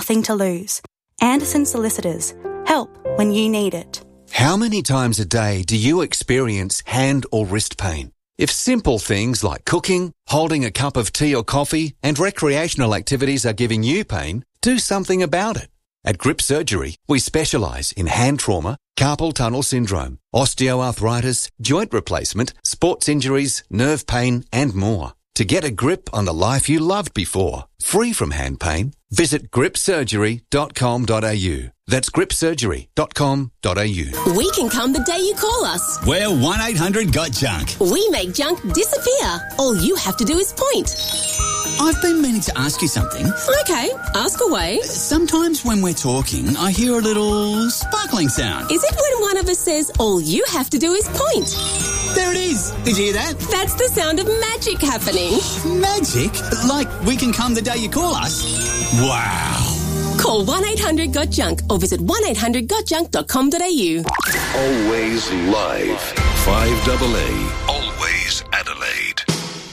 nothing to lose. Anderson Solicitors. Help when you need it. How many times a day do you experience hand or wrist pain? If simple things like cooking, holding a cup of tea or coffee, and recreational activities are giving you pain, do something about it. At Grip Surgery, we specialise in hand trauma, carpal tunnel syndrome, osteoarthritis, joint replacement, sports injuries, nerve pain, and more. To get a grip on the life you loved before, free from hand pain, visit gripsurgery.com.au. That's gripsurgery.com.au. We can come the day you call us. We're 1-800-GOT-JUNK. We make junk disappear. All you have to do is point. I've been meaning to ask you something. Okay, ask away. Sometimes when we're talking, I hear a little sparkling sound. Is it when one of us says, all you have to do is point? There it is. Did you hear that? That's the sound of magic happening. Magic? Like we can come the day you call us? Wow. Call 1-800-GOT-JUNK or visit 1-800-GOTJUNK.com.au. Always live. 5AA. Always Adelaide.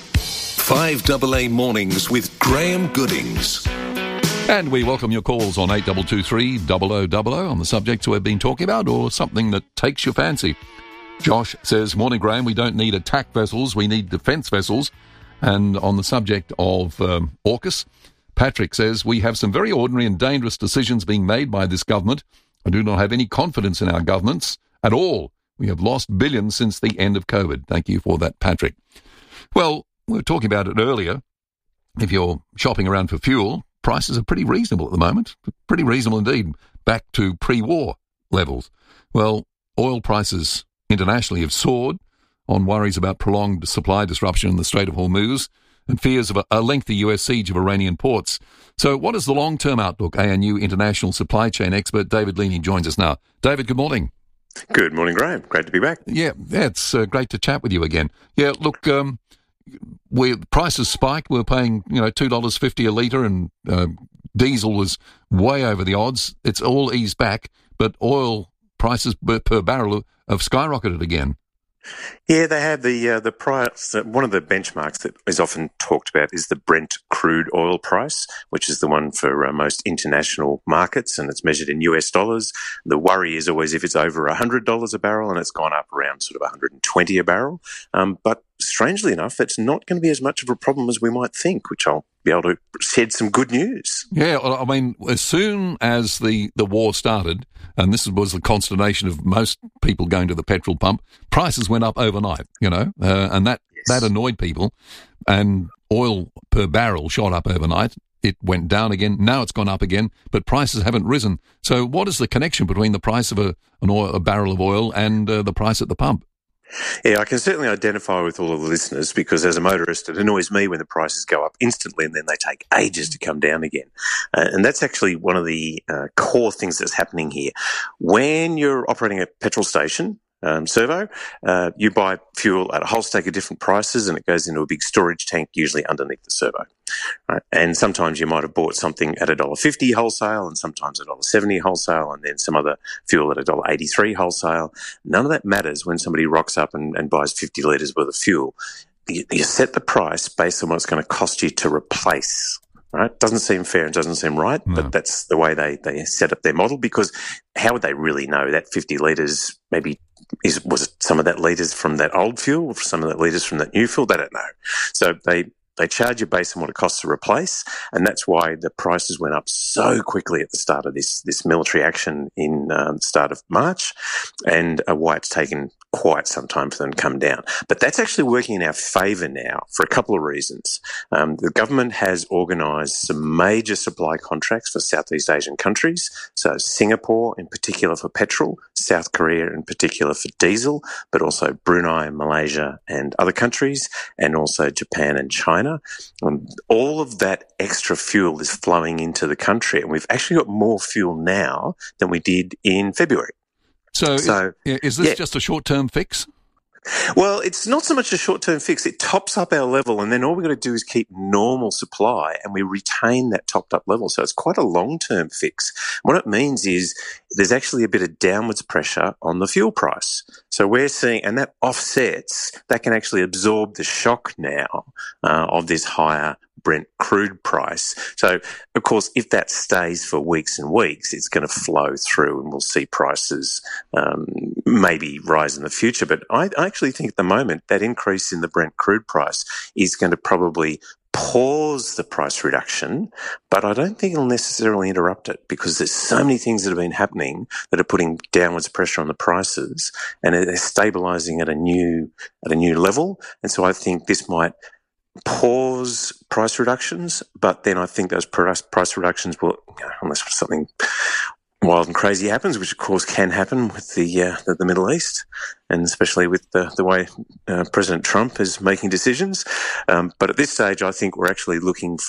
5AA Mornings with Graham Goodings. And we welcome your calls on 8223 0000 on the subjects we've been talking about or something that takes your fancy. Josh says, morning Graham, we don't need attack vessels, we need defence vessels. And on the subject of AUKUS, Patrick says, we have some very ordinary and dangerous decisions being made by this government. I do not have any confidence in our governments at all. We have lost billions since the end of COVID. Thank you for that, Patrick. Well, we were talking about it earlier. If you're shopping around for fuel, prices are pretty reasonable at the moment. Pretty reasonable indeed, back to pre-war levels. Well, oil prices internationally have soared on worries about prolonged supply disruption in the Strait of Hormuz and fears of a lengthy US siege of Iranian ports. So what is the long-term outlook? ANU international supply chain expert David Leaney joins us now. David, good morning. Good morning, Graham. Great to be back. Yeah, it's great to chat with you again. Yeah, look, prices spiked. We're paying, $2.50 a litre and diesel was way over the odds. It's all eased back, but oil prices per barrel have skyrocketed again. Yeah, they have the price. One of the benchmarks that is often talked about is the Brent crude oil price, which is the one for most international markets, and it's measured in US dollars. The worry is always if it's over $100 a barrel, and it's gone up around sort of 120 a barrel. But strangely enough, it's not going to be as much of a problem as we might think, which I'll be able to shed some good news. Yeah, I mean, as soon as the war started, and this was the consternation of most people going to the petrol pump, prices went up overnight, and that annoyed people. And oil per barrel shot up overnight. It went down again. Now it's gone up again, but prices haven't risen. So what is the connection between the price of a barrel of oil and the price at the pump? Yeah, I can certainly identify with all of the listeners because as a motorist, it annoys me when the prices go up instantly and then they take ages to come down again. And that's actually one of the core things that's happening here. When you're operating a petrol station, servo, you buy fuel at a whole stack of different prices and it goes into a big storage tank, usually underneath the servo. Right? And sometimes you might have bought something at $1.50 wholesale and sometimes $1.70 wholesale and then some other fuel at $1.83 wholesale. None of that matters when somebody rocks up and buys 50 litres worth of fuel. You set the price based on what it's going to cost you to replace. Right? Doesn't seem fair and doesn't seem right, but that's the way they set up their model because how would they really know that 50 litres maybe was it some of that litres from that old fuel or some of that litres from that new fuel? They don't know. So they charge you based on what it costs to replace, and that's why the prices went up so quickly at the start of this military action in the start of March, and why it's taken quite some time for them to come down. But that's actually working in our favour now for a couple of reasons. The government has organised some major supply contracts for Southeast Asian countries, so Singapore in particular for petrol, South Korea in particular for diesel, but also Brunei, Malaysia and other countries, and also Japan and China. All of that extra fuel is flowing into the country, and we've actually got more fuel now than we did in February. So is this just a short-term fix? Well, it's not so much a short-term fix. It tops up our level, and then all we've got to do is keep normal supply, and we retain that topped-up level. So it's quite a long-term fix. What it means is there's actually a bit of downwards pressure on the fuel price. So we're seeing, and that offsets, that can actually absorb the shock now of this higher Brent crude price. So, of course, if that stays for weeks and weeks, it's going to flow through and we'll see prices maybe rise in the future. But I actually think at the moment that increase in the Brent crude price is going to probably pause the price reduction, but I don't think it'll necessarily interrupt it because there's so many things that have been happening that are putting downwards pressure on the prices and they're stabilising at a new level. And so I think this might pause price reductions, but then I think those price reductions will, unless something wild and crazy happens, which of course can happen with the Middle East, and especially with the way President Trump is making decisions. But at this stage, I think we're actually looking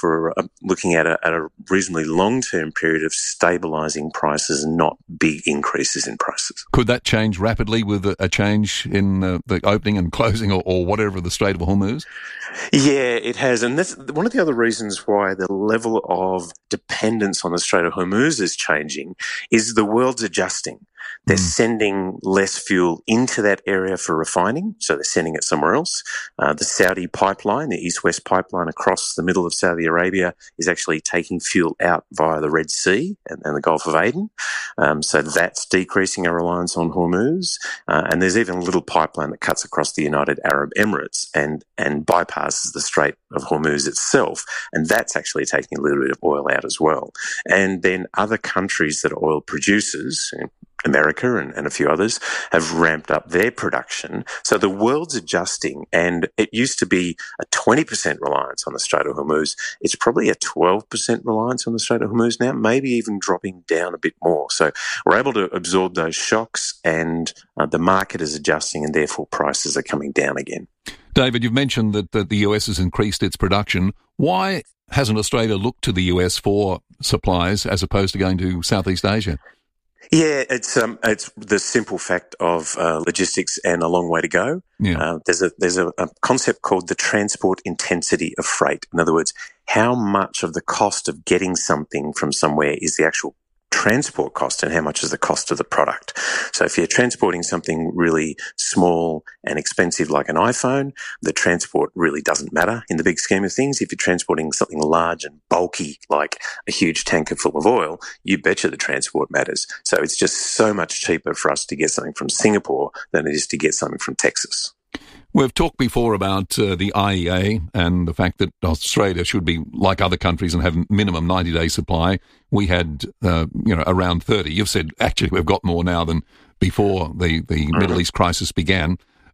at a reasonably long-term period of stabilising prices, not big increases in prices. Could that change rapidly with a change in the opening and closing or whatever of the Strait of Hormuz? Yeah, it has. And that's one of the other reasons why the level of dependence on the Strait of Hormuz is changing is the world's adjusting. They're sending less fuel into that area for refining, so they're sending it somewhere else. The Saudi pipeline, the East-West pipeline across the middle of Saudi Arabia, is actually taking fuel out via the Red Sea and the Gulf of Aden. So that's decreasing our reliance on Hormuz. And there's even a little pipeline that cuts across the United Arab Emirates and bypasses the Strait of Hormuz itself. And that's actually taking a little bit of oil out as well. And then other countries that are oil producers, America and a few others, have ramped up their production. So the world's adjusting, and it used to be a 20% reliance on the Strait of Hormuz. It's probably a 12% reliance on the Strait of Hormuz now, maybe even dropping down a bit more. So we're able to absorb those shocks, and the market is adjusting, and therefore prices are coming down again. David, you've mentioned that the US has increased its production. Why hasn't Australia looked to the US for supplies as opposed to going to Southeast Asia? Yeah, it's the simple fact of logistics and a long way to go. Yeah. There's a concept called the transport intensity of freight. In other words, how much of the cost of getting something from somewhere is the actual transport cost and how much is the cost of the product. So if you're transporting something really small and expensive like an iPhone, the transport really doesn't matter in the big scheme of things. If you're transporting something large and bulky like a huge tanker full of oil, you betcha the transport matters. So it's just so much cheaper for us to get something from Singapore than it is to get something from Texas. We've talked before about the IEA and the fact that Australia should be like other countries and have minimum 90-day supply. We had, around 30. You've said actually we've got more now than before the Middle East crisis began.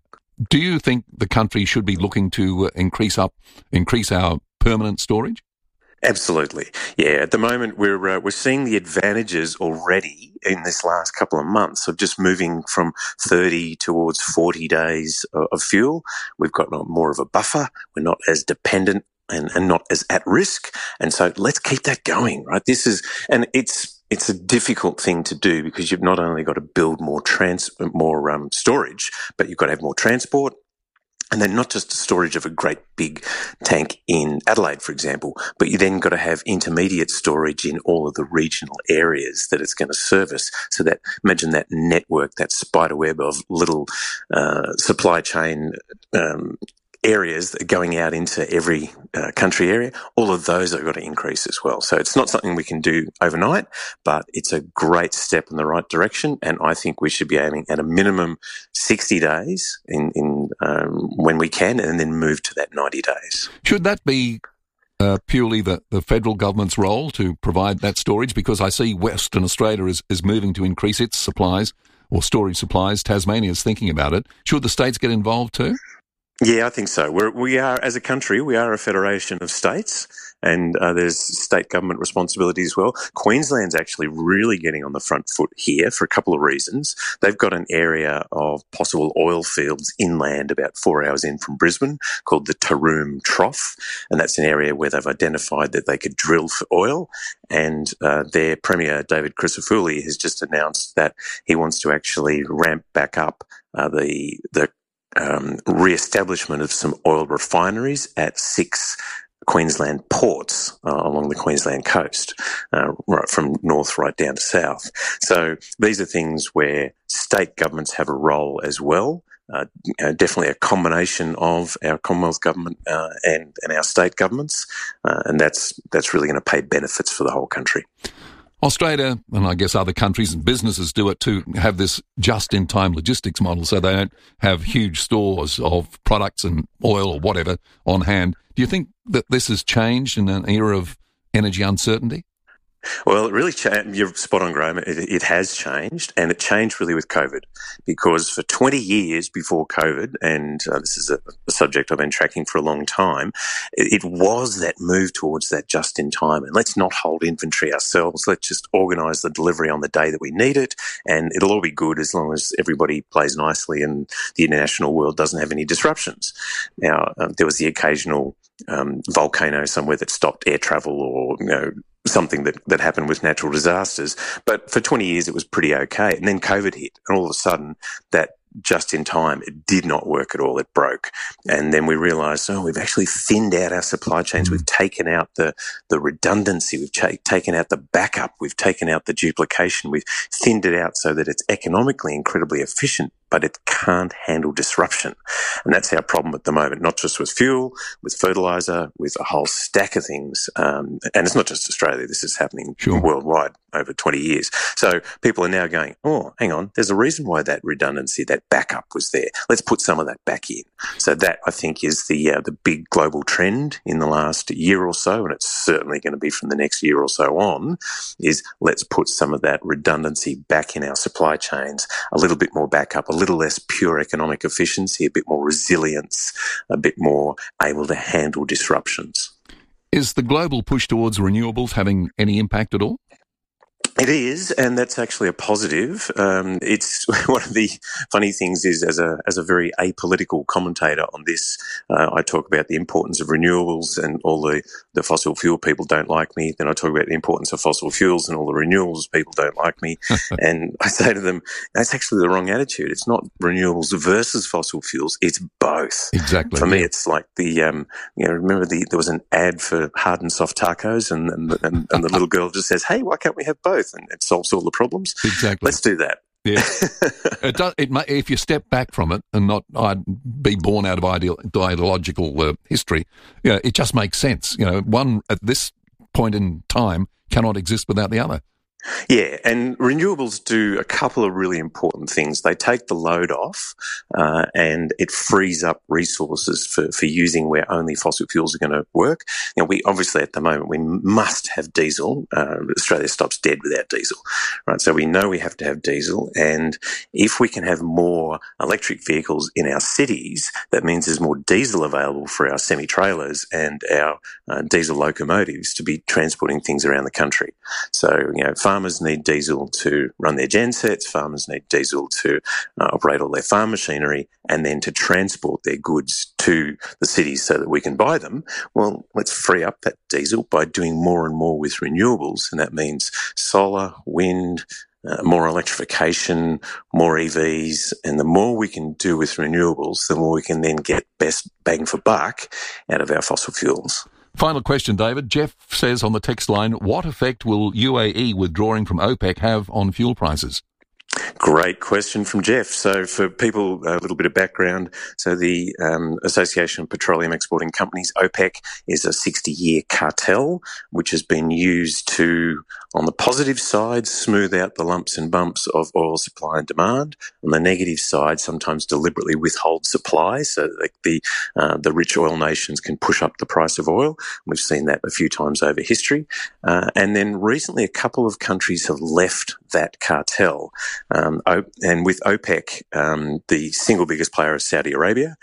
Do you think the country should be looking to increase our permanent storage? Absolutely. Yeah, at the moment we're seeing the advantages already in this last couple of months of just moving from 30 towards 40 days of fuel. We've got more of a buffer. We're not as dependent and not as at risk. And so let's keep that going, right? It's a difficult thing to do because you've not only got to build more storage, but you've got to have more transport. And then not just storage of a great big tank in Adelaide, for example, but you then got to have intermediate storage in all of the regional areas that it's going to service. So that, imagine that network, that spider web of little supply chain areas that are going out into every country area. All of those have got to increase as well. So it's not something we can do overnight, but it's a great step in the right direction. And I think we should be aiming at a minimum 60 days in when we can, and then move to that 90 days. Should that be purely the federal government's role to provide that storage? Because I see Western Australia is moving to increase its supplies or storage supplies. Tasmania's thinking about it. Should the states get involved too? Yeah, I think so. We are, as a country, we are a federation of states, and there's state government responsibility as well. Queensland's actually really getting on the front foot here for a couple of reasons. They've got an area of possible oil fields inland about 4 hours in from Brisbane called the Taroom Trough, and that's an area where they've identified that they could drill for oil. And their Premier, David Crisafulli, has just announced that he wants to actually ramp back up the re-establishment of some oil refineries at 6 Queensland ports along the Queensland coast, right from north right down to south. So these are things where state governments have a role as well. Definitely a combination of our Commonwealth government and our state governments, and that's really going to pay benefits for the whole country. Australia, and I guess other countries and businesses do it too, have this just-in-time logistics model, so they don't have huge stores of products and oil or whatever on hand. Do you think that this has changed in an era of energy uncertainty? Well, it really you're spot on, Graham. It has changed, and it changed really with COVID, because for 20 years before COVID, and this is a subject I've been tracking for a long time, it was that move towards that just-in-time, and let's not hold inventory ourselves. Let's just organise the delivery on the day that we need it, and it'll all be good as long as everybody plays nicely and the international world doesn't have any disruptions. Now, there was the occasional volcano somewhere that stopped air travel, or something that happened with natural disasters. But for 20 years, it was pretty okay. And then COVID hit, and all of a sudden, that just in time, it did not work at all. It broke. And then we realised, we've actually thinned out our supply chains. We've taken out the redundancy. We've taken out the backup. We've taken out the duplication. We've thinned it out so that it's economically incredibly efficient, but it can't handle disruption. And that's our problem at the moment, not just with fuel, with fertiliser, with a whole stack of things. And it's not just Australia. This is happening worldwide over 20 years. So people are now going, hang on, there's a reason why that redundancy, that backup was there. Let's put some of that back in. So that, I think, is the big global trend in the last year or so, and it's certainly going to be from the next year or so on, is let's put some of that redundancy back in our supply chains, a little bit more backup, a little less pure economic efficiency, a bit more resilience, a bit more able to handle disruptions. Is the global push towards renewables having any impact at all? It is, and that's actually a positive. It's one of the funny things is, as a very apolitical commentator on this, I talk about the importance of renewables, and all the fossil fuel people don't like me. Then I talk about the importance of fossil fuels, and all the renewables people don't like me. And I say to them, that's actually the wrong attitude. It's not renewables versus fossil fuels. It's both. Exactly. For me, it's like remember there was an ad for hard and soft tacos, and the little girl just says, "Hey, why can't we have both?" And it solves all the problems. Exactly. Let's do that. Yeah. If you step back from it and not be born out of ideological history, it just makes sense. One at this point in time cannot exist without the other. Yeah, and renewables do a couple of really important things. They take the load off, and it frees up resources for using where only fossil fuels are going to work. We obviously at the moment we must have diesel. Australia stops dead without diesel, right? So we know we have to have diesel, and if we can have more electric vehicles in our cities, that means there's more diesel available for our semi-trailers and our diesel locomotives to be transporting things around the country. So, farmers need diesel to run their gensets, farmers need diesel to operate all their farm machinery, and then to transport their goods to the cities so that we can buy them. Well, let's free up that diesel by doing more and more with renewables, and that means solar, wind, more electrification, more EVs, and the more we can do with renewables, the more we can then get best bang for buck out of our fossil fuels. Final question, David. Jeff says on the text line, what effect will UAE withdrawing from OPEC have on fuel prices? Great question from Jeff. So for people, a little bit of background. So the Association of Petroleum Exporting Companies, OPEC, is a 60-year cartel which has been used to, on the positive side, smooth out the lumps and bumps of oil supply and demand. On the negative side, sometimes deliberately withhold supply so that the rich oil nations can push up the price of oil. We've seen that a few times over history. And then recently a couple of countries have left that cartel. And with OPEC, the single biggest player is Saudi Arabia.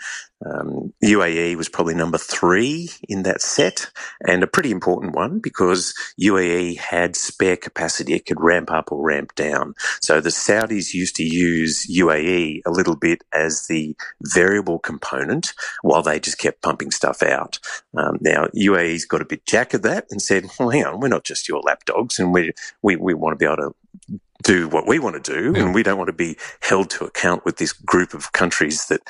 UAE was probably number 3 in that set, and a pretty important one because UAE had spare capacity. It could ramp up or ramp down. So the Saudis used to use UAE a little bit as the variable component while they just kept pumping stuff out. Now, UAE's got a bit jack of that and said, well, hang on, we're not just your lapdogs, and we want to be able to do what we want to do, and we don't want to be held to account with this group of countries that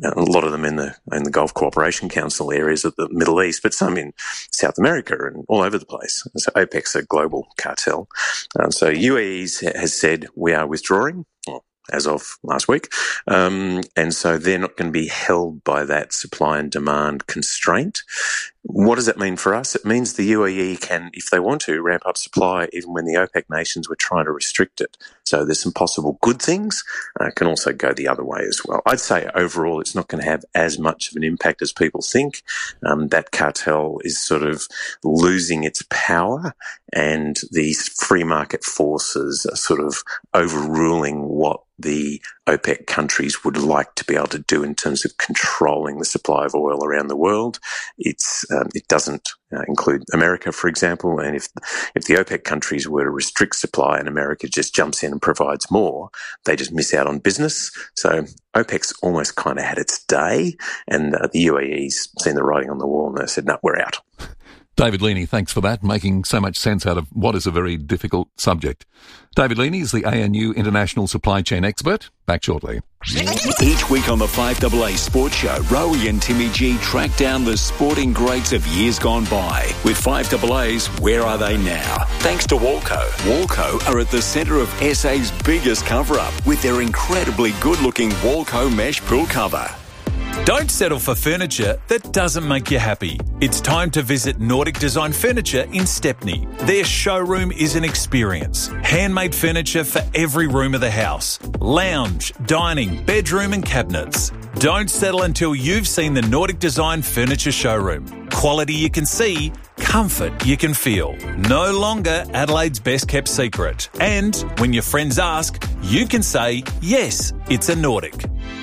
a lot of them in the Gulf Cooperation Council areas of the Middle East, but some in South America and all over the place. So OPEC's a global cartel. So UAE has said we are withdrawing, as of last week, and so they're not going to be held by that supply and demand constraint. What does that mean for us? It means the UAE can, if they want to, ramp up supply even when the OPEC nations were trying to restrict it. So there's some possible good things. Can also go the other way as well. I'd say overall it's not going to have as much of an impact as people think. That cartel is sort of losing its power, and these free market forces are sort of overruling what the OPEC countries would like to be able to do in terms of controlling the supply of oil around the world. It doesn't include America, for example, and if the OPEC countries were to restrict supply and America just jumps in and provides more, they just miss out on business. So OPEC's almost kind of had its day, and the UAE's seen the writing on the wall and they said, no, we're out. David Leaney, thanks for that, making so much sense out of what is a very difficult subject. David Leaney is the ANU International Supply Chain Expert. Back shortly. Each week on the 5AA Sports Show, Rowie and Timmy G track down the sporting greats of years gone by. With 5AA's Where Are They Now? Thanks to Walco. Walco are at the centre of SA's biggest cover-up with their incredibly good-looking Walco mesh pool cover. Don't settle for furniture that doesn't make you happy. It's time to visit Nordic Design Furniture in Stepney. Their showroom is an experience. Handmade furniture for every room of the house. Lounge, dining, bedroom and cabinets. Don't settle until you've seen the Nordic Design Furniture showroom. Quality you can see, comfort you can feel. No longer Adelaide's best kept secret. And when your friends ask, you can say, yes, it's a Nordic.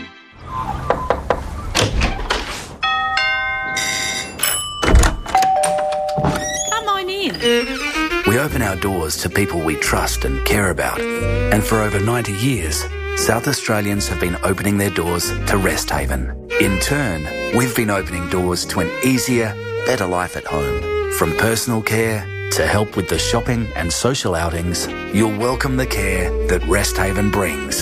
We open our doors to people we trust and care about. And for over 90 years, South Australians have been opening their doors to Rest Haven. In turn, we've been opening doors to an easier, better life at home. From personal care to help with the shopping and social outings, you'll welcome the care that Rest Haven brings.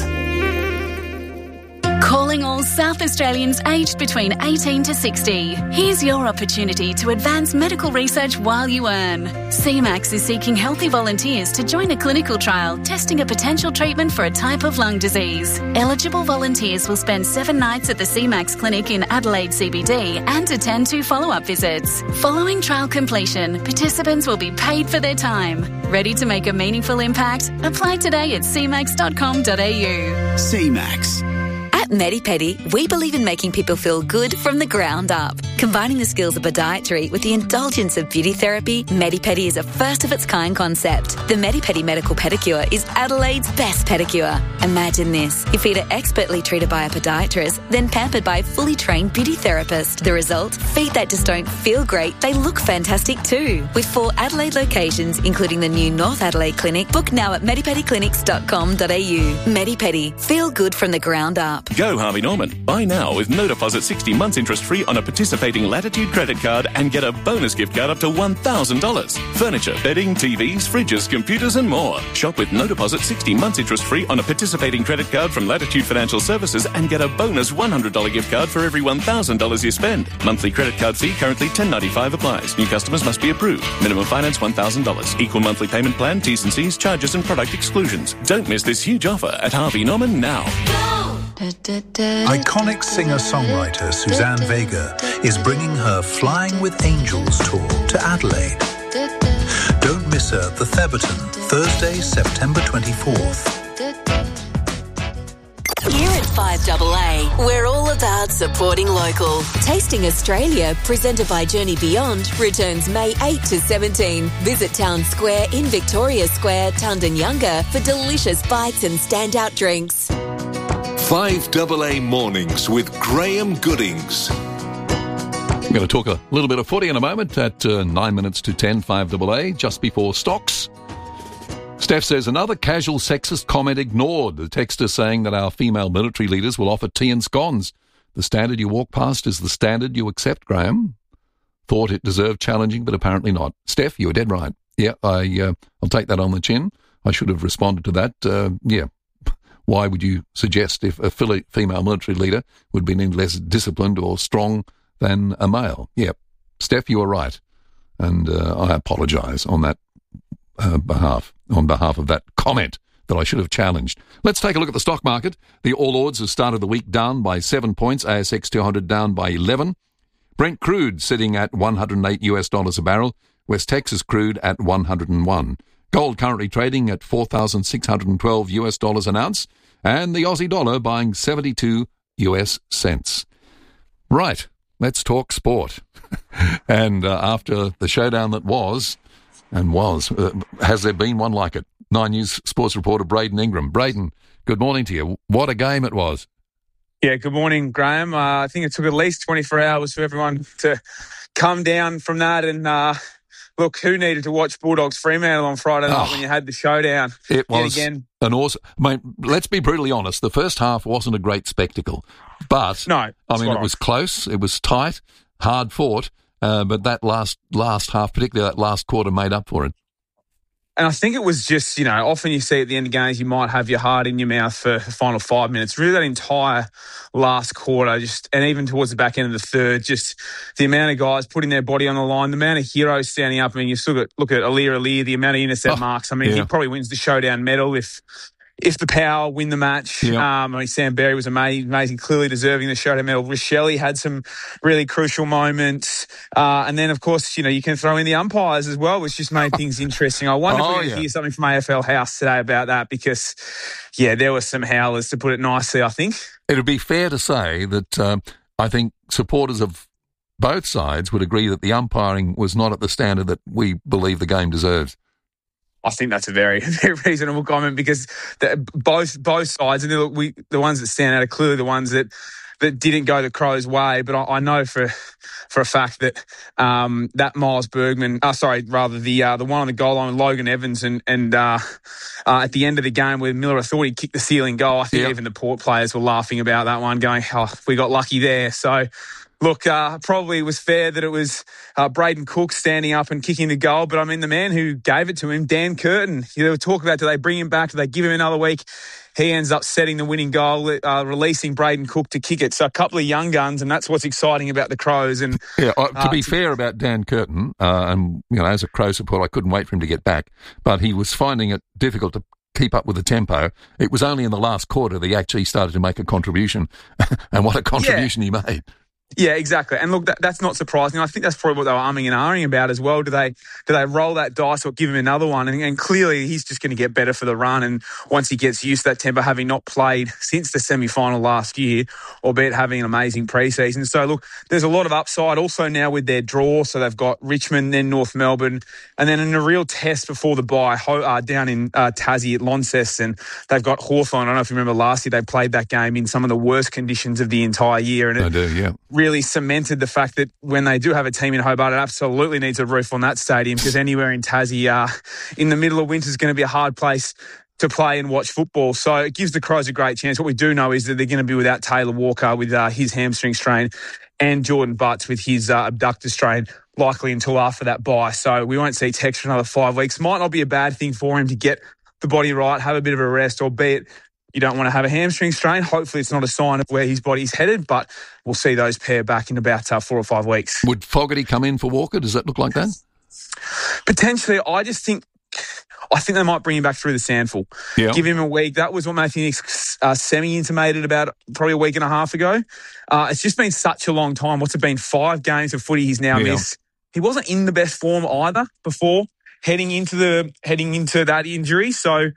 Calling all South Australians aged between 18 to 60. Here's your opportunity to advance medical research while you earn. CMAX is seeking healthy volunteers to join a clinical trial testing a potential treatment for a type of lung disease. Eligible volunteers will spend 7 nights at the CMAX clinic in Adelaide CBD and attend 2 follow-up visits. Following trial completion, participants will be paid for their time. Ready to make a meaningful impact? Apply today at cmax.com.au. CMAX. At MediPedi, we believe in making people feel good from the ground up. Combining the skills of podiatry with the indulgence of beauty therapy, MediPedi is a first-of-its-kind concept. The MediPedi Medical Pedicure is Adelaide's best pedicure. Imagine this. Your feet are expertly treated by a podiatrist, then pampered by a fully trained beauty therapist. The result? Feet that just don't feel great, they look fantastic too. With 4 Adelaide locations, including the new North Adelaide Clinic, book now at medipediclinics.com.au. MediPedi. Feel good from the ground up. Go Harvey Norman. Buy now with no deposit 60 months interest free on a participating Latitude credit card and get a bonus gift card up to $1,000. Furniture, bedding, TVs, fridges, computers and more. Shop with no deposit 60 months interest free on a participating credit card from Latitude Financial Services and get a bonus $100 gift card for every $1,000 you spend. Monthly credit card fee currently $10.95 applies. New customers must be approved. Minimum finance $1,000. Equal monthly payment plan, T's and C's, charges and product exclusions. Don't miss this huge offer at Harvey Norman now. Iconic singer-songwriter Suzanne Vega is bringing her Flying with Angels tour to Adelaide. Don't miss her at the Theberton, Thursday, September 24th. Here at 5AA, we're all about supporting local. Tasting Australia, presented by Journey Beyond, returns May 8 to 17. Visit Town Square in Victoria Square, Tundanyunga, for delicious bites and standout drinks. 5AA Mornings with Graham Goodings. I'm going to talk a little bit of footy in a moment at 9 minutes to 10, 5AA, just before stocks. Steph says, another casual sexist comment ignored. The texter saying that our female military leaders will offer tea and scones. The standard you walk past is the standard you accept, Graham. Thought it deserved challenging, but apparently not. Steph, you were dead right. Yeah, I'll take that on the chin. I should have responded to that. why would you suggest if a female military leader would be any less disciplined or strong than a male? Yeah, Steph, you are right. And I apologise on that behalf of that comment that I should have challenged. Let's take a look at the stock market. The All Ords have started the week down by 7 points, ASX 200 down by 11. Brent crude sitting at $108 a barrel, West Texas crude at 101. Gold currently trading at $4,612 an ounce, and the Aussie dollar buying 72 US cents. Right, let's talk sport. And after the showdown that was, has there been one like it? 9 News sports reporter Braden Ingram. Braden, good morning to you. What a game it was. Yeah, good morning, Graham. I think it took at least 24 hours for everyone to come down from that. And look, who needed to watch Bulldogs Fremantle on Friday night when you had the showdown? It was an awesome... let's be brutally honest. The first half wasn't a great spectacle. But, no, it was close. It was tight, hard fought. But that last half, particularly that last quarter, made up for it. And I think it was just, often you see at the end of games, you might have your heart in your mouth for the final 5 minutes. Really, that entire last quarter, and even towards the back end of the third, just the amount of guys putting their body on the line, the amount of heroes standing up. I mean, you still look at Aliir, the amount of intercept marks. I mean, he probably wins the showdown medal if the Power win the match. Yep. Sam Berry was amazing, clearly deserving the showdown medal. Rochelle had some really crucial moments. And then, of course, you can throw in the umpires as well, which just made things interesting. I wonder if we're going to hear something from AFL House today about that because, there were some howlers, to put it nicely, I think. It would be fair to say that I think supporters of both sides would agree that the umpiring was not at the standard that we believe the game deserves. I think that's a very, very reasonable comment because both sides, and the ones that stand out are clearly the ones that didn't go the Crows' way. But I know for a fact that that Miles Bergman, the one on the goal line with Logan Evans, and at the end of the game where Miller thought he kicked the ceiling goal, I think even the Port players were laughing about that one, going, "Oh, we got lucky there." So. Look, probably it was fair that it was Braden Cook standing up and kicking the goal, but I mean, the man who gave it to him, Dan Curtin, there were talk about, do they bring him back? Do they give him another week? He ends up setting the winning goal, releasing Braden Cook to kick it. So a couple of young guns, and that's what's exciting about the Crows. And to be fair about Dan Curtin, and as a Crow supporter, I couldn't wait for him to get back, but he was finding it difficult to keep up with the tempo. It was only in the last quarter that he actually started to make a contribution, and what a contribution he made. Yeah, exactly. And look, that's not surprising. I think that's probably what they were umming and ahhing about as well. Do they roll that dice or give him another one? And clearly he's just going to get better for the run. And once he gets used to that tempo, having not played since the semi-final last year, albeit having an amazing preseason. So look, there's a lot of upside also now with their draw. So they've got Richmond, then North Melbourne, and then in a real test before the bye down in Tassie at Launceston, they've got Hawthorn. I don't know if you remember last year, they played that game in some of the worst conditions of the entire year. And I do, yeah. Really cemented the fact that when they do have a team in Hobart, it absolutely needs a roof on that stadium because anywhere in Tassie in the middle of winter is going to be a hard place to play and watch football. So it gives the Crows a great chance. What we do know is that they're going to be without Taylor Walker with his hamstring strain and Jordan Butts with his abductor strain likely until after that bye. So we won't see Tex for another 5 weeks. Might not be a bad thing for him to get the body right, have a bit of a rest, albeit you don't want to have a hamstring strain. Hopefully it's not a sign of where his body's headed, but we'll see those pair back in about 4 or 5 weeks. Would Fogarty come in for Walker? Does that look like that? Potentially. I think they might bring him back through the Sandful. Yeah. Give him a week. That was what Matthew Nicks semi-intimated about probably a week and a half ago. It's just been such a long time. What's it been? 5 games of footy he's now missed. He wasn't in the best form either before heading into that injury. So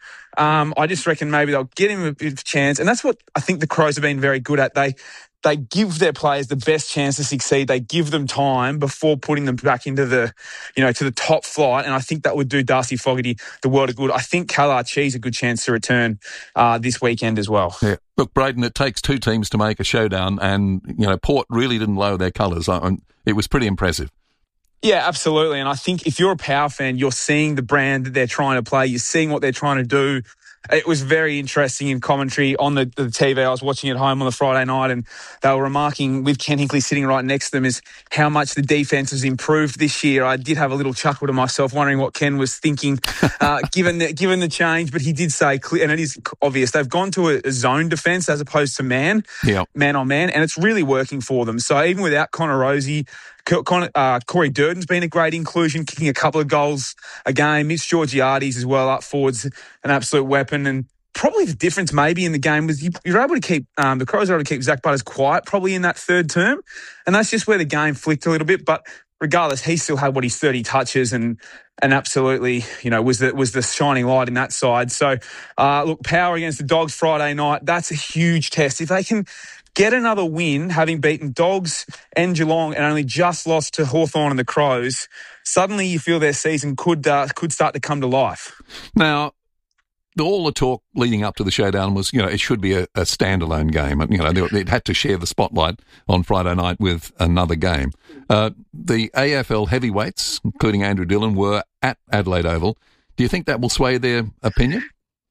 I just reckon maybe they'll get him a bit of a chance. And that's what I think the Crows have been very good at. They give their players the best chance to succeed. They give them time before putting them back into the, to the top flight. And I think that would do Darcy Fogarty the world of good. I think Cal Archie's a good chance to return this weekend as well. Yeah. Look, Braden, it takes 2 teams to make a showdown, and Port really didn't lower their colours. It was pretty impressive. Yeah, absolutely. And I think if you're a Power fan, you're seeing the brand that they're trying to play. You're seeing what they're trying to do. it was very interesting in commentary on the TV. I was watching at home on the Friday night, and they were remarking, with Ken Hinkley sitting right next to them, is how much the defence has improved this year. I did have a little chuckle to myself, wondering what Ken was thinking, given the change. But he did say, and it is obvious, they've gone to a zone defence as opposed to man on man, and it's really working for them. So even without Connor Rozee, Corey Durden's been a great inclusion, kicking a couple of goals a game. Mitch Georgiades as well up forwards, an absolute weapon. And probably the difference maybe in the game was you're able to keep, the Crows were able to keep Zach Butters quiet probably in that third term. And that's just where the game flicked a little bit. But regardless, he still had his 30 touches and absolutely, was the shining light in that side. So, look, Power against the Dogs Friday night, that's a huge test. If they can get another win, having beaten Dogs and Geelong and only just lost to Hawthorn and the Crows, suddenly you feel their season could start to come to life. Now, all the talk leading up to the showdown was, it should be a standalone game. It had to share the spotlight on Friday night with another game. The AFL heavyweights, including Andrew Dillon, were at Adelaide Oval. Do you think that will sway their opinion?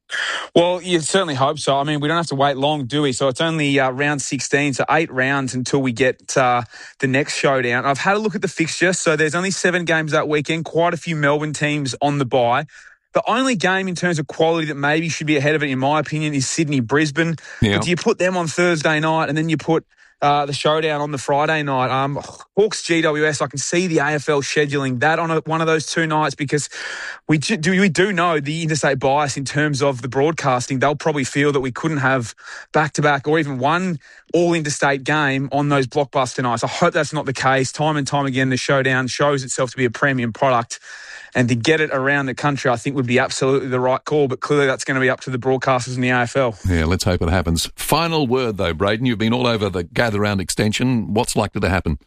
Well, you certainly hope so. I mean, we don't have to wait long, do we? So it's only round 16, so 8 rounds until we get the next showdown. I've had a look at the fixture, so there's only 7 games that weekend, quite a few Melbourne teams on the bye. The only game in terms of quality that maybe should be ahead of it, in my opinion, is Sydney-Brisbane. Yeah. But do you put them on Thursday night and then you put the showdown on the Friday night? Hawks GWS, I can see the AFL scheduling that on one of those 2 nights, because we do know the interstate bias in terms of the broadcasting. They'll probably feel that we couldn't have back-to-back or even one all-interstate game on those blockbuster nights. I hope that's not the case. Time and time again, the showdown shows itself to be a premium product. And to get it around the country, I think, would be absolutely the right call. But clearly that's going to be up to the broadcasters in the AFL. Yeah, let's hope it happens. Final word, though, Braden. You've been all over the Gather Round extension. What's likely to happen?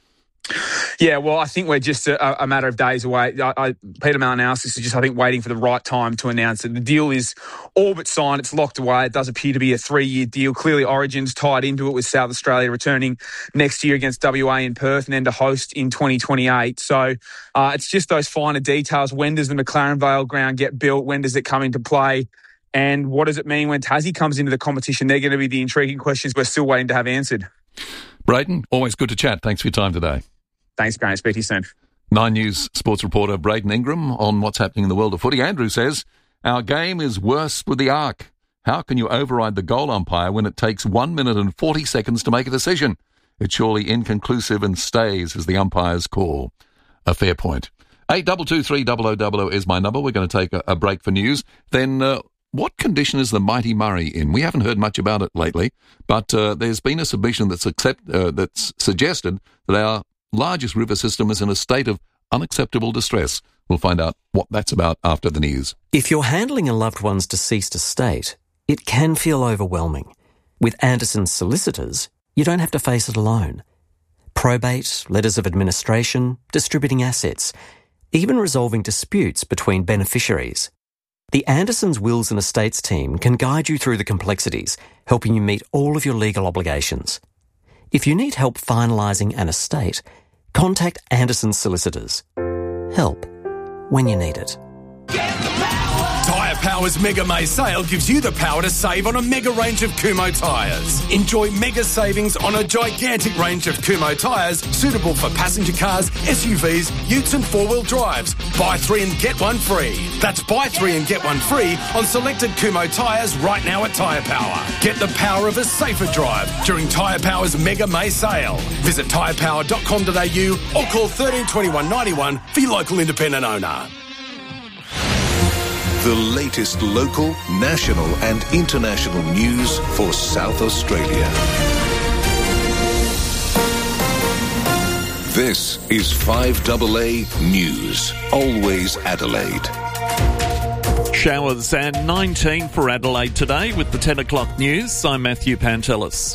Yeah, well, I think we're just a matter of days away. Peter Malinowskis is just, I think, waiting for the right time to announce it. The deal is all but signed. It's locked away. It does appear to be a 3-year deal. Clearly, Origin's tied into it with South Australia returning next year against WA in Perth and then to host in 2028. So it's just those finer details. When does the McLaren Vale ground get built? When does it come into play? And what does it mean when Tassie comes into the competition? They're going to be the intriguing questions we're still waiting to have answered. Braden, always good to chat. Thanks for your time today. Thanks, Graham. Speak to you soon. 9 News sports reporter Braden Ingram on what's happening in the world of footy. Andrew says, our game is worse with the arc. How can you override the goal umpire when it takes 1 minute and 40 seconds to make a decision? It's surely inconclusive and stays as the umpire's call. A fair point. 8223 is my number. We're going to take a break for news. Then what condition is the Mighty Murray in? We haven't heard much about it lately, but there's been a submission that's suggested that our largest river system is in a state of unacceptable distress. We'll find out what that's about after the news. If you're handling a loved one's deceased estate, it can feel overwhelming. With Anderson's solicitors, you don't have to face it alone. Probate, letters of administration, distributing assets, even resolving disputes between beneficiaries. The Anderson's Wills and Estates team can guide you through the complexities, helping you meet all of your legal obligations. If you need help finalising an estate, contact Anderson's solicitors. Help when you need it. Tyre Power's Mega May sale gives you the power to save on a mega range of Kumho tyres. Enjoy mega savings on a gigantic range of Kumho tyres suitable for passenger cars, SUVs, utes and 4-wheel drives. Buy 3 and get 1 free. That's buy 3 and get 1 free on selected Kumho tyres right now at Tyre Power. Get the power of a safer drive during Tyre Power's Mega May sale. Visit tyrepower.com.au or call 13 21 91 for your local independent owner. The latest local, national and international news for South Australia. This is 5AA News, always Adelaide. Showers and 19 for Adelaide today with the 10 o'clock news. I'm Matthew Pantelis.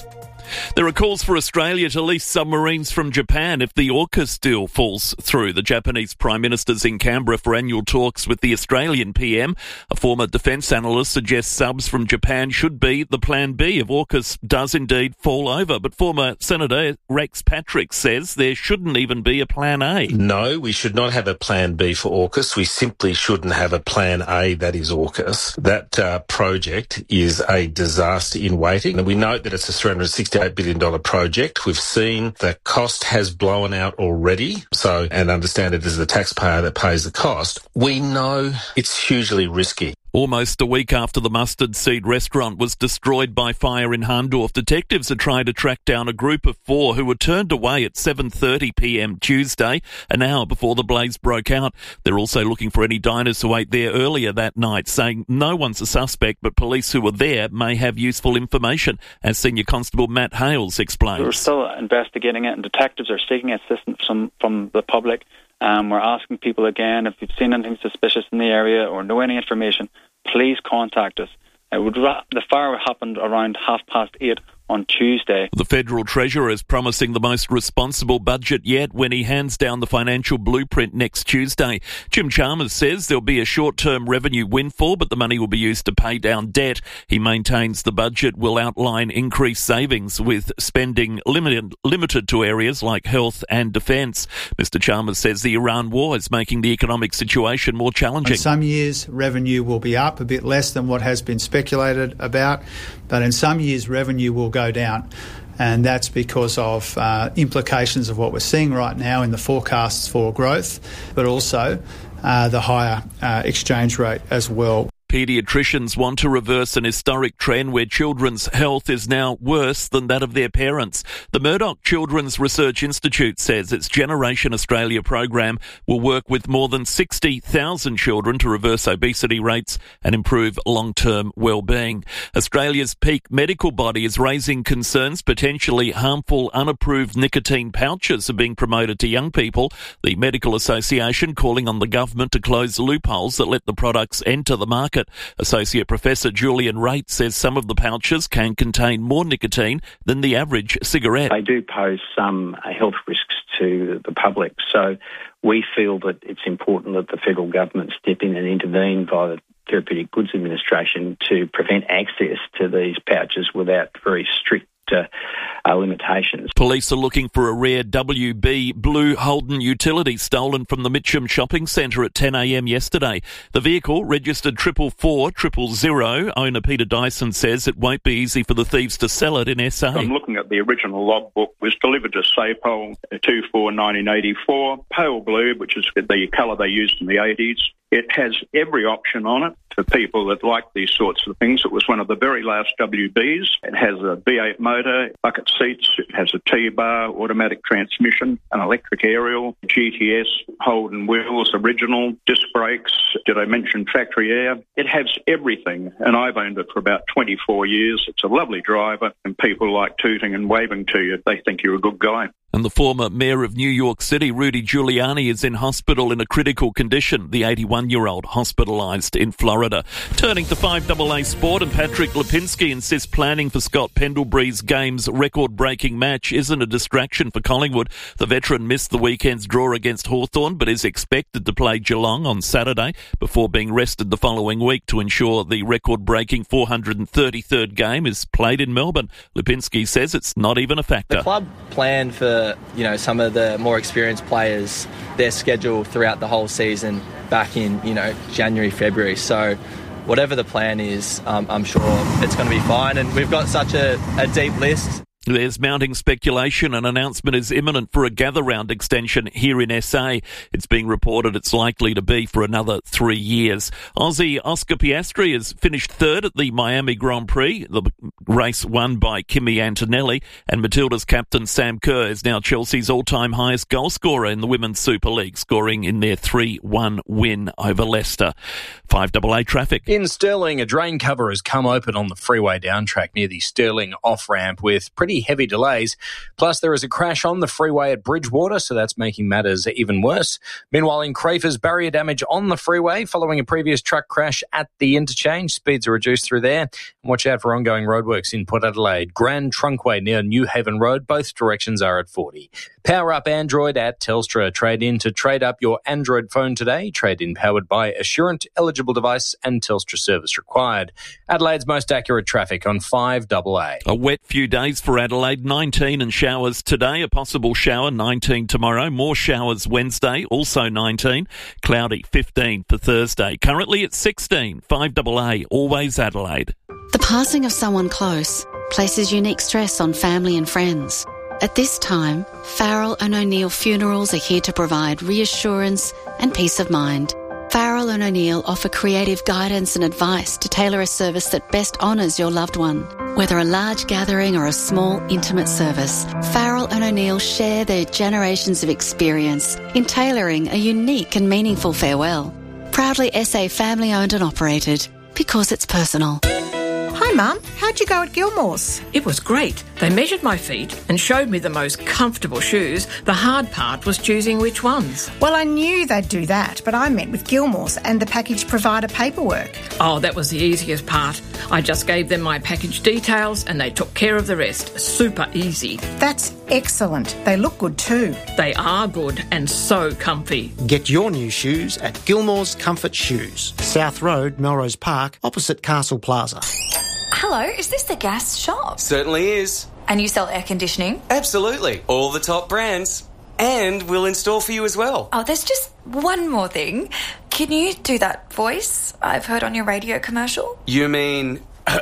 There are calls for Australia to lease submarines from Japan if the AUKUS deal falls through. The Japanese Prime Minister's in Canberra for annual talks with the Australian PM. A former defence analyst suggests subs from Japan should be the plan B if AUKUS does indeed fall over. But former Senator Rex Patrick says there shouldn't even be a plan A. No, we should not have a plan B for AUKUS. We simply shouldn't have a plan A that is AUKUS. That project is a disaster in waiting. And we note that it's a $368 billion project. We've seen the cost has blown out already. So, and understand it is the taxpayer that pays the cost. We know it's hugely risky. Almost a week after the Mustard Seed restaurant was destroyed by fire in Hahndorf, detectives are trying to track down a group of 4 who were turned away at 7:30pm Tuesday, an hour before the blaze broke out. They're also looking for any diners who ate there earlier that night, saying no one's a suspect, but police who were there may have useful information, as Senior Constable Matt Hales explains. We're still investigating it, and detectives are seeking assistance from the public. We're asking people again, if you've seen anything suspicious in the area or know any information, please contact us. The fire happened around 8:30 on Tuesday. The Federal Treasurer is promising the most responsible budget yet when he hands down the financial blueprint next Tuesday. Jim Chalmers says there'll be a short-term revenue windfall, but the money will be used to pay down debt. He maintains the budget will outline increased savings with spending limited to areas like health and defence. Mr Chalmers says the Iran war is making the economic situation more challenging. In some years, revenue will be up a bit less than what has been speculated about, but in some years, revenue will go down. And that's because of implications of what we're seeing right now in the forecasts for growth, but also the higher exchange rate as well. Paediatricians want to reverse an historic trend where children's health is now worse than that of their parents. The Murdoch Children's Research Institute says its Generation Australia program will work with more than 60,000 children to reverse obesity rates and improve long-term well-being. Australia's peak medical body is raising concerns potentially harmful unapproved nicotine pouches are being promoted to young people. The Medical Association calling on the government to close loopholes that let the products enter the market. Associate Professor Julian Raitt says some of the pouches can contain more nicotine than the average cigarette. They do pose some health risks to the public, so we feel that it's important that the federal government step in and intervene via the Therapeutic Goods Administration to prevent access to these pouches without very strict limitations. Police are looking for a rare WB blue Holden utility stolen from the Mitcham Shopping Centre at 10 a.m. yesterday. The vehicle, registered 44400, owner Peter Dyson says it won't be easy for the thieves to sell it in SA. I'm looking at the original logbook. Was delivered to SAPOL 2/4/1984. Pale blue, which is the colour they used in the 80s. It has every option on it for people that like these sorts of things. It was one of the very last WBs. It has a V8 motor, bucket seats, it has a T-bar, automatic transmission, an electric aerial, GTS, Holden wheels, original, disc brakes. Did I mention factory air? It has everything, and I've owned it for about 24 years. It's a lovely driver, and people like tooting and waving to you. They think you're a good guy. And the former mayor of New York City, Rudy Giuliani, is in hospital in a critical condition. The 81-year-old hospitalised in Florida. Turning to 5AA Sport, and Patrick Lipinski insists planning for Scott Pendlebury's game's record-breaking match isn't a distraction for Collingwood. The veteran missed the weekend's draw against Hawthorn, but is expected to play Geelong on Saturday before being rested the following week to ensure the record-breaking 433rd game is played in Melbourne. Lipinski says it's not even a factor. The club planned for some of the more experienced players, their schedule throughout the whole season back in, January, February. So whatever the plan is, I'm sure it's going to be fine. And we've got such a deep list. There's mounting speculation. An announcement is imminent for a gather-round extension here in SA. It's being reported it's likely to be for another 3 years. Aussie Oscar Piastri has finished third at the Miami Grand Prix, the race won by Kimi Antonelli, and Matilda's captain Sam Kerr is now Chelsea's all-time highest goal scorer in the Women's Super League, scoring in their 3-1 win over Leicester. 5AA traffic. In Stirling, a drain cover has come open on the freeway down track near the Stirling off-ramp with pretty pretty heavy delays. Plus, there is a crash on the freeway at Bridgewater, so that's making matters even worse. Meanwhile, in Crafers, barrier damage on the freeway following a previous truck crash at the interchange. Speeds are reduced through there. And watch out for ongoing roadworks in Port Adelaide. Grand Trunkway near New Haven Road. Both directions are at 40. Power up Android at Telstra. Trade in to trade up your Android phone today. Trade in powered by Assurant, eligible device and Telstra service required. Adelaide's most accurate traffic on 5AA. A wet few days for Adelaide, 19 and showers today. A possible shower, 19 tomorrow. More showers Wednesday, also 19. Cloudy, 15 for Thursday. Currently at 16, 5AA, always Adelaide. The passing of someone close places unique stress on family and friends. At this time, Farrell and O'Neill Funerals are here to provide reassurance and peace of mind. Farrell and O'Neill offer creative guidance and advice to tailor a service that best honours your loved one. Whether a large gathering or a small, intimate service, Farrell and O'Neill share their generations of experience in tailoring a unique and meaningful farewell. Proudly SA family owned and operated, because it's personal. Hi Mum, how'd you go at Gilmore's? It was great. They measured my feet and showed me the most comfortable shoes. The hard part was choosing which ones. Well, I knew they'd do that, but I met with Gilmore's and the package provider paperwork. Oh, that was the easiest part. I just gave them my package details and they took care of the rest. Super easy. That's excellent. They look good too. They are good and so comfy. Get your new shoes at Gilmore's Comfort Shoes, South Road, Melrose Park, opposite Castle Plaza. Hello, is this the gas shop? Certainly is. And you sell air conditioning? Absolutely. All the top brands. And we'll install for you as well. Oh, there's just one more thing. Can you do that voice I've heard on your radio commercial? You mean...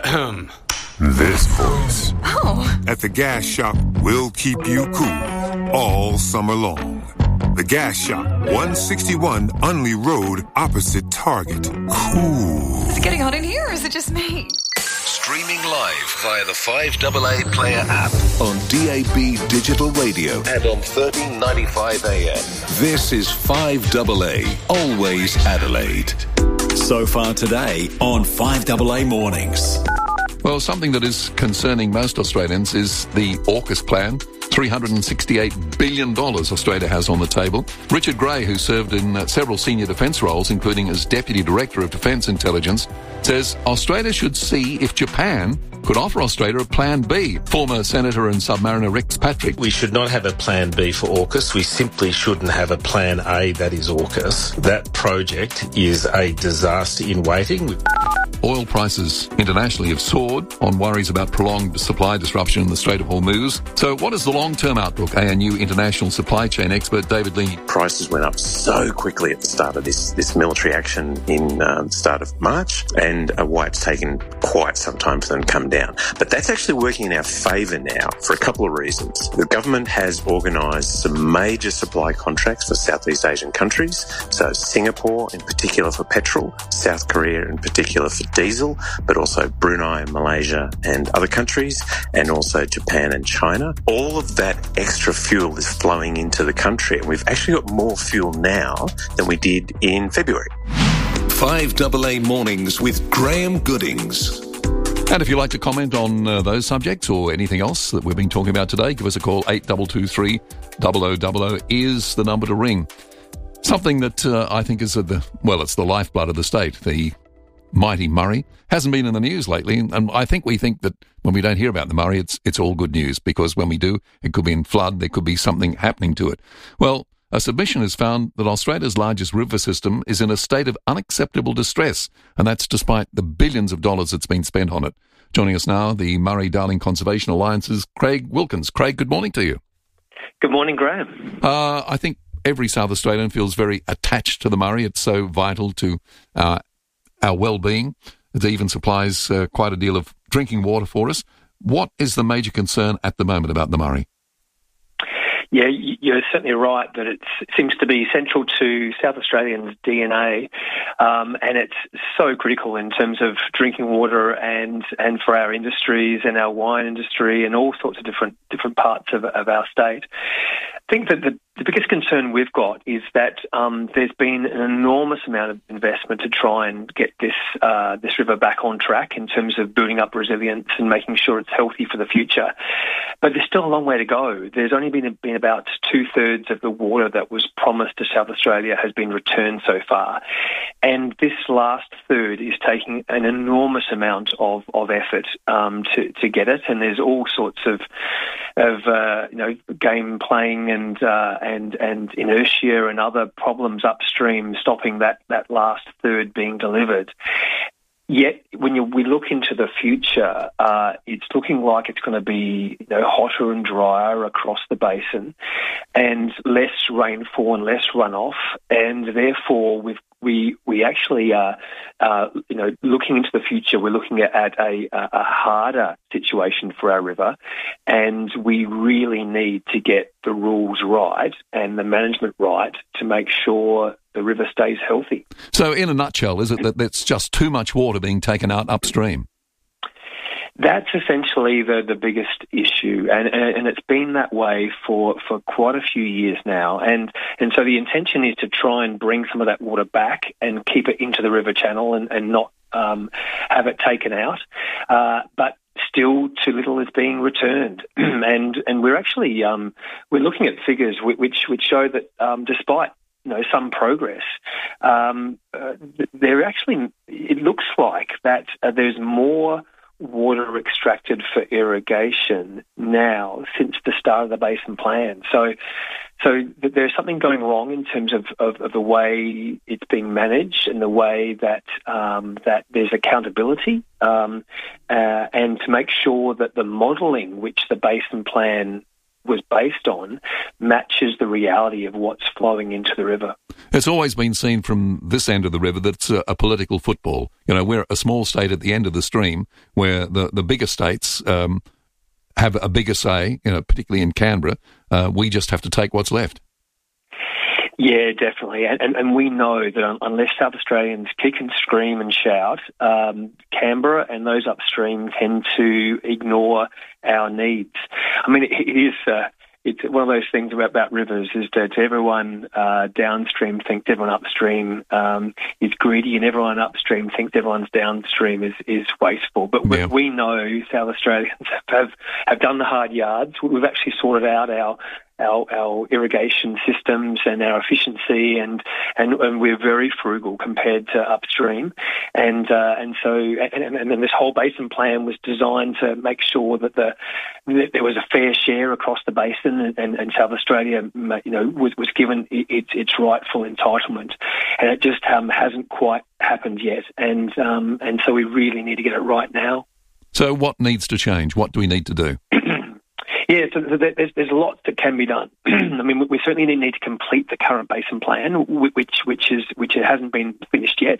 This voice. Oh. At the gas shop, we'll keep you cool all summer long. The Gas Shop, 161 Unley Road, opposite Target. Cool. Is it getting hot in here or is it just me? Streaming live via the 5AA Player app on DAB Digital Radio and on 1395 AM. This is 5AA, always Adelaide. So far today on 5AA Mornings. Well, something that is concerning most Australians is the AUKUS plan. $368 billion Australia has on the table. Richard Gray, who served in several senior defence roles, including as Deputy Director of Defence Intelligence, says Australia should see if Japan could offer Australia a Plan B. Former Senator and Submariner Rex Patrick. We should not have a Plan B for AUKUS. We simply shouldn't have a Plan A that is AUKUS. That project is a disaster in waiting. Oil prices internationally have soared on worries about prolonged supply disruption in the Strait of Hormuz. So what is the long-term outlook? ANU international supply chain expert David Leaney. Prices went up so quickly at the start of this military action in the start of March, and why it's taken quite some time for them to come down. But that's actually working in our favour now for a couple of reasons. The government has organised some major supply contracts for Southeast Asian countries, so Singapore in particular for petrol, South Korea in particular for diesel, but also Brunei, Malaysia and other countries, and also Japan and China. All of that extra fuel is flowing into the country, and we've actually got more fuel now than we did in February. 5AA Mornings with Graham Goodings. And if you'd like to comment on those subjects or anything else that we've been talking about today, give us a call. 8223 0000 is the number to ring. Something that I think is it's the lifeblood of the state. The mighty Murray hasn't been in the news lately, and I think we think that when we don't hear about the Murray, it's all good news, because when we do, it could be in flood, there could be something happening to it. Well, a submission has found that Australia's largest river system is in a state of unacceptable distress, and that's despite the billions of dollars that's been spent on it. Joining us now, the Murray-Darling Conservation Alliance's Craig Wilkins. Craig, good morning to you. Good morning, Graham. I think every South Australian feels very attached to the Murray. It's so vital to our well-being. It even supplies quite a deal of drinking water for us. What is the major concern at the moment about the Murray? Yeah, you're certainly right that it seems to be central to South Australians' DNA, and it's so critical in terms of drinking water and for our industries and our wine industry and all sorts of different parts of our state. I think that The biggest concern we've got is that there's been an enormous amount of investment to try and get this river back on track in terms of building up resilience and making sure it's healthy for the future. But there's still a long way to go. There's only been about 2/3 of the water that was promised to South Australia has been returned so far. And this last third is taking an enormous amount of effort to get it. And there's all sorts of game playing and inertia and other problems upstream stopping that last third being delivered. Yet, when we look into the future, it's looking like it's going to be hotter and drier across the basin, and less rainfall and less runoff, and therefore we actually are looking into the future. We're looking at a harder situation for our river, and we really need to get the rules right and the management right to make sure the river stays healthy. So in a nutshell, is it that there's just too much water being taken out upstream? That's essentially the biggest issue, and it's been that way for quite a few years now. And so the intention is to try and bring some of that water back and keep it into the river channel and not have it taken out. But still too little is being returned. and we're actually we're looking at figures which show that despite some progress, it looks like that there's more water extracted for irrigation now since the start of the basin plan. So there's something going wrong in terms of the way it's being managed and the way that there's accountability, and to make sure that the modelling which the basin plan was based on matches the reality of what's flowing into the river. It's always been seen from this end of the river that it's a political football. We're a small state at the end of the stream where the bigger states have a bigger say, particularly in Canberra. We just have to take what's left. Yeah, definitely. And we know that unless South Australians kick and scream and shout, Canberra and those upstream tend to ignore our needs. I mean, it's one of those things about rivers is that everyone downstream thinks everyone upstream is greedy, and everyone upstream thinks everyone's downstream is wasteful. But we know South Australians have done the hard yards. We've actually sorted out our irrigation systems and our efficiency, and we're very frugal compared to upstream, and then this whole basin plan was designed to make sure that there was a fair share across the basin, and South Australia was given its rightful entitlement, and it just hasn't quite happened yet, and so we really need to get it right now. So what needs to change? What do we need to do? Yeah, so there's lots that can be done. I mean, we certainly need to complete the current basin plan, which hasn't been finished yet.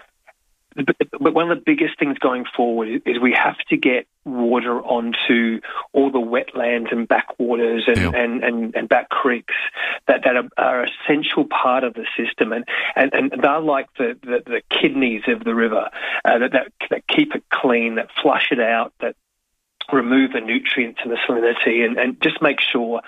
But one of the biggest things going forward is we have to get water onto all the wetlands and backwaters and back creeks that are essential part of the system, and they're like the kidneys of the river that keep it clean, that flush it out, that remove the nutrients and the salinity, and just make sure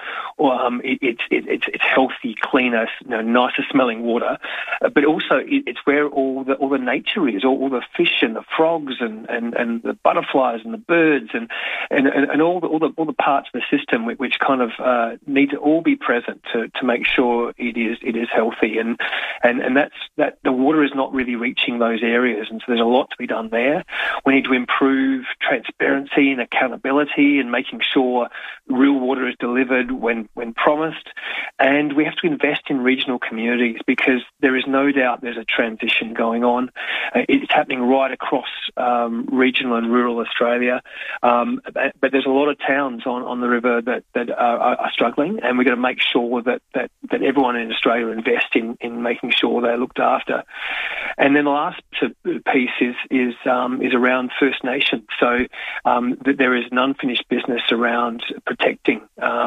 it's healthy, cleaner, nicer smelling water. But also it's where all the nature is, all the fish and the frogs and the butterflies and the birds and all the parts of the system which kind of need to all be present to make sure it is healthy. And that's the water is not really reaching those areas, and so there's a lot to be done there. We need to improve transparency and accountability and making sure real water is delivered when promised. And we have to invest in regional communities, because there is no doubt there's a transition going on. It's happening right across regional and rural Australia. But there's a lot of towns on the river that are struggling, and we've got to make sure that everyone in Australia invests in making sure they're looked after. And then the last piece is around First Nations. So there is an unfinished business around protecting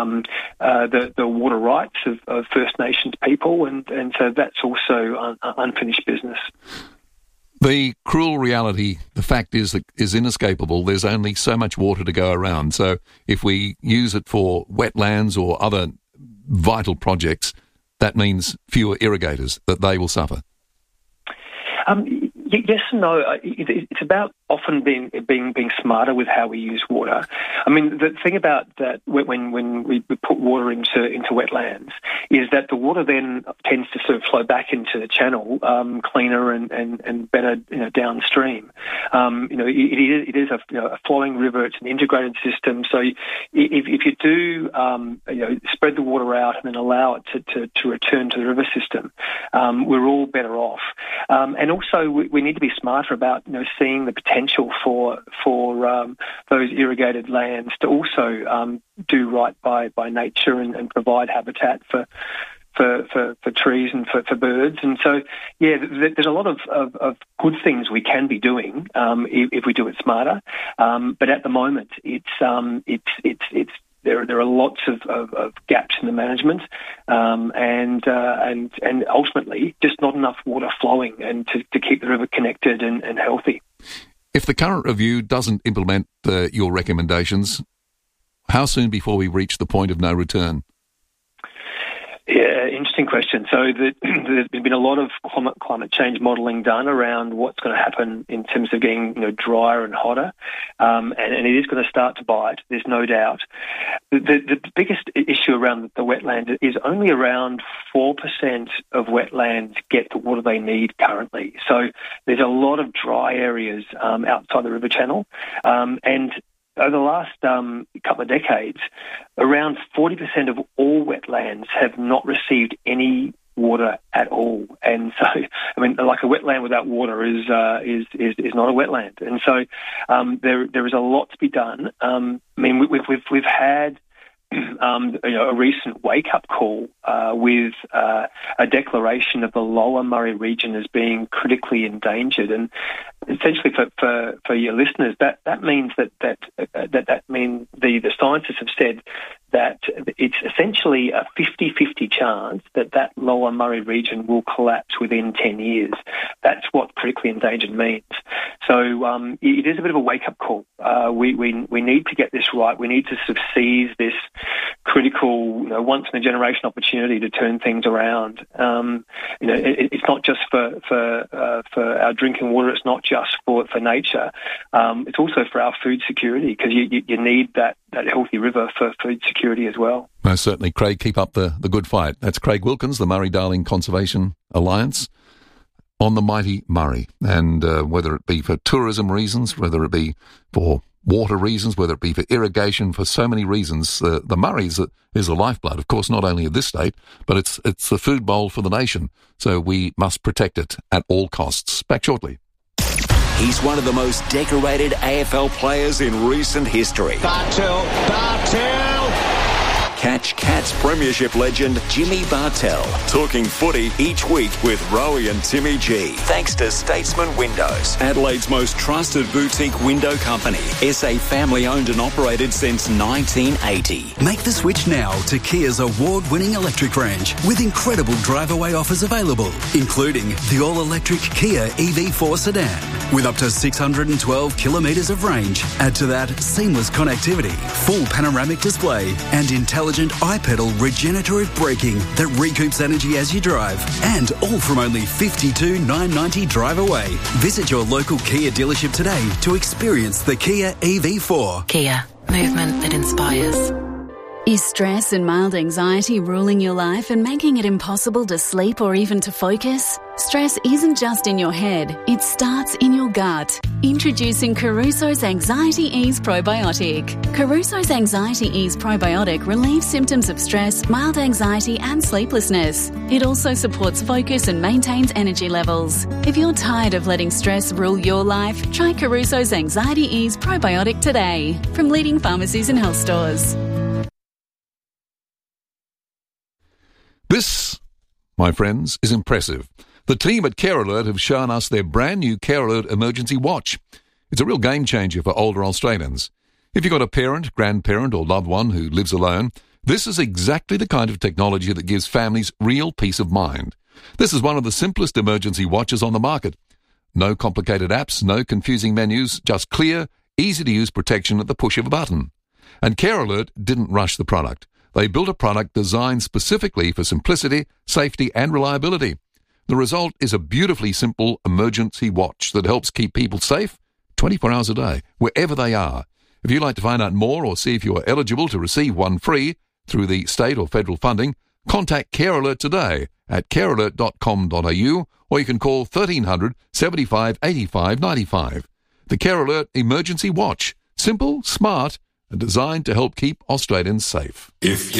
the water rights of First Nations people, and so that's also unfinished business. The cruel reality, the fact is inescapable. There's only so much water to go around. So if we use it for wetlands or other vital projects, that means fewer irrigators, that they will suffer? Yes and no. It's about often being smarter with how we use water. I mean, the thing about that when we put water into wetlands is that the water then tends to sort of flow back into the channel cleaner and better, downstream. It is a flowing river. It's an integrated system. So if you do spread the water out and then allow it to return to the river system, we're all better off. And also we need to be smarter about seeing the potential for those irrigated lands to also do right by nature and provide habitat for trees and for birds. And so, there's a lot of good things we can be doing if we do it smarter. But at the moment, there are lots of gaps in the management, and ultimately just not enough water flowing and to keep the river connected and healthy. If the current review doesn't implement your recommendations, how soon before we reach the point of no return? Yeah, interesting question. So there's been a lot of climate change modelling done around what's going to happen in terms of getting drier and hotter, and it is going to start to bite. There's no doubt. The biggest issue around the wetland is only around 4% of wetlands get the water they need currently. So there's a lot of dry areas outside the river channel, and over the last couple of decades, around 40% of all wetlands have not received any water at all. And so, I mean, like a wetland without water is not a wetland. And so there is a lot to be done. I mean, we've had a recent wake-up call with a declaration of the Lower Murray region as being critically endangered, and essentially for your listeners, that means that means the scientists have said that it's essentially a 50-50 chance that Lower Murray region will collapse within 10 years. That's what critically endangered means. So it is a bit of a wake-up call. We need to get this right. We need to sort of seize this critical, once-in-a-generation opportunity to turn things around. It's not just for our drinking water. It's not just for nature. It's also for our food security, because you need that healthy river for food security as well. Most certainly, Craig. Keep up the good fight. That's Craig Wilkins, the Murray-Darling Conservation Alliance, on the mighty Murray. And whether it be for tourism reasons, whether it be for water reasons, whether it be for irrigation, for so many reasons, the Murray is the lifeblood, of course, not only of this state, but it's the food bowl for the nation. So we must protect it at all costs. Back shortly. He's one of the most decorated AFL players in recent history. Bartel. Catch Cats Premiership legend Jimmy Bartel talking footy each week with Rowie and Timmy G. Thanks to Statesman Windows, Adelaide's most trusted boutique window company. SA family owned and operated since 1980. Make the switch now to Kia's award-winning electric range with incredible drive-away offers available, including the all-electric Kia EV4 sedan with up to 612 kilometres of range. Add to that seamless connectivity, full panoramic display and intelligent iPedal regenerative braking that recoups energy as you drive, and all from only $52,990 drive away. Visit your local Kia dealership today to experience the Kia EV4. Kia, movement that inspires. Is stress and mild anxiety ruling your life and making it impossible to sleep or even to focus? Stress isn't just in your head, it starts in your gut. Introducing Caruso's Anxiety Ease Probiotic. Caruso's Anxiety Ease Probiotic relieves symptoms of stress, mild anxiety and sleeplessness. It also supports focus and maintains energy levels. If you're tired of letting stress rule your life, try Caruso's Anxiety Ease Probiotic today from leading pharmacies and health stores. This, my friends, is impressive. The team at Care Alert have shown us their brand new Care Alert Emergency Watch. It's a real game changer for older Australians. If you've got a parent, grandparent or loved one who lives alone, this is exactly the kind of technology that gives families real peace of mind. This is one of the simplest emergency watches on the market. No complicated apps, no confusing menus, just clear, easy-to-use protection at the push of a button. And Care Alert didn't rush the product. They built a product designed specifically for simplicity, safety and reliability. The result is a beautifully simple emergency watch that helps keep people safe 24 hours a day, wherever they are. If you'd like to find out more or see if you are eligible to receive one free through the state or federal funding, contact Care Alert today at carealert.com.au, or you can call 1300 75 85 95. The Care Alert Emergency Watch. Simple, smart, and designed to help keep Australians safe.